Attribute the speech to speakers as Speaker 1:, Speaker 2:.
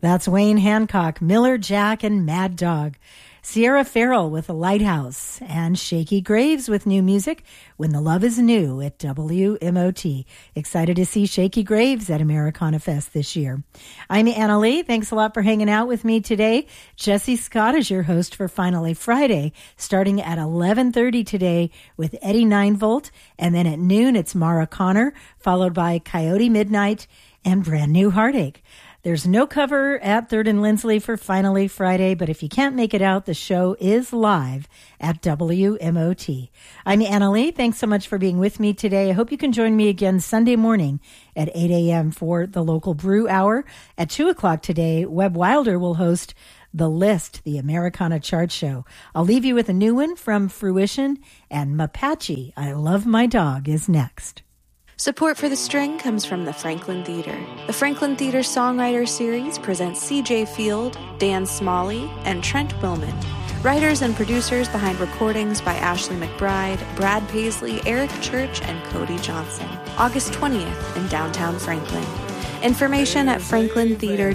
Speaker 1: That's Wayne Hancock, Miller Jack, and Mad Dog. Sierra Farrell with The Lighthouse, and Shaky Graves with new music, When the Love is New at WMOT. Excited to see Shaky Graves at Americana Fest this year. I'm Anna Lee. Thanks a lot for hanging out with me today. Jesse Scott is your host for Finally Friday, starting at 11:30 today with Eddie 9-Volt, and then at noon it's Mara Connor, followed by Coyote Midnight and Brand New Heartache. There's no cover at 3rd and Lindsley for Finally Friday, but if you can't make it out, the show is live at WMOT. I'm Anna Lee. Thanks so much for being with me today. I hope you can join me again Sunday morning at 8 a.m. for the local brew hour. At 2 o'clock today, Webb Wilder will host The List, the Americana chart show. I'll leave you with a new one from Fruition, and Mapache, I Love My Dog, is next.
Speaker 2: Support for The String comes from the Franklin Theater. The Franklin Theater Songwriter Series presents C.J. Field, Dan Smalley, and Trent Willman. Writers and producers behind recordings by Ashley McBride, Brad Paisley, Eric Church, and Cody Johnson. August 20th in downtown Franklin. Information at franklintheater.org.